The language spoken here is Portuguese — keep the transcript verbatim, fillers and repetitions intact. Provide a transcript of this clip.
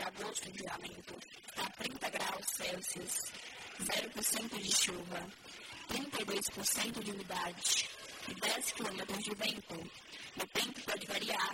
para agosto de Lamento está trinta graus Celsius, zero por cento de chuva, trinta e dois por cento de umidade e dez quilômetros de vento. O tempo pode variar